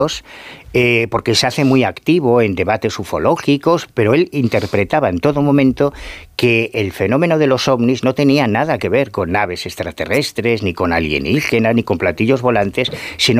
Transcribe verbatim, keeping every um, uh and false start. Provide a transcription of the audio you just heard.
Eh, porque se hace muy activo en debates ufológicos, pero él interpretaba en todo momento que el fenómeno de los ovnis no tenía nada que ver con naves extraterrestres, ni con alienígenas, ni con platillos volantes, sino